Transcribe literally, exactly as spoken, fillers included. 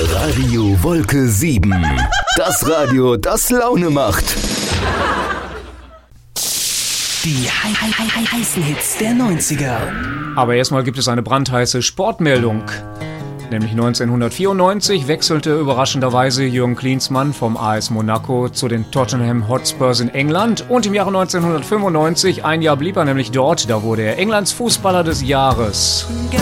Radio Wolke sieben. Das Radio, das Laune macht. Die hei- hei- hei- heißen Hits der neunziger. Aber erstmal gibt es eine brandheiße Sportmeldung. Nämlich neunzehnhundertvierundneunzig wechselte überraschenderweise Jürgen Klinsmann vom A S Monaco zu den Tottenham Hotspurs in England. Und im Jahre neunzehnhundertfünfundneunzig, ein Jahr blieb er nämlich dort, da wurde er Englands Fußballer des Jahres.